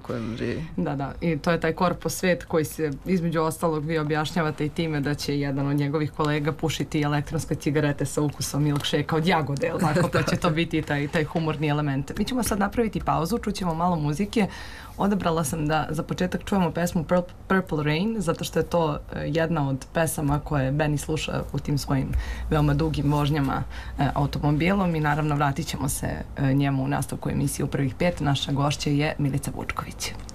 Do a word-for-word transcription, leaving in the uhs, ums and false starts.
kojem živi. Da, da, i to je taj korpo svet koji se, između ostalog, vi objašnjavate i time da će jedan od njegovih kolega pušiti elektronske cigarete sa ukusom milkshake od jagode, jel tako, pa će to biti taj, taj humorni element. Mi ćemo sad napraviti pauzu, čućemo malo muzike. Odabrala sam da za početak čujemo pesmu Purple Rain, zato što je to jedna od pesama koje Benny sluša u tim svojim veoma dugim vožnjama automobilom i naravno vratit ćemo se njemu u nastavku emisije u prvih pet. Naša gošća je Milica Vučković.